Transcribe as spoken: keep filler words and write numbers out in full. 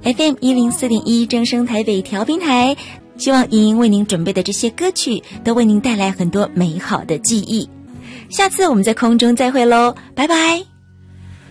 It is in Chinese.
F M 一零四点一正声台北调频台，希望莹莹为您准备的这些歌曲都为您带来很多美好的记忆。下次我们在空中再会喽，拜拜。